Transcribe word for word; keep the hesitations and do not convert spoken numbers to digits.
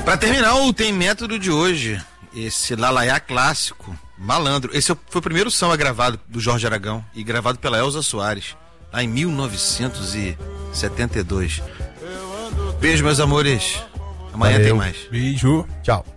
Pra terminar o Tem Método de hoje, esse Lalaiá clássico, Malandro. Esse foi o primeiro samba gravado do Jorge Aragão e gravado pela Elza Soares, lá em mil novecentos e setenta e dois. Beijo, meus amores. Amanhã Valeu. Tem mais. Beijo. Tchau.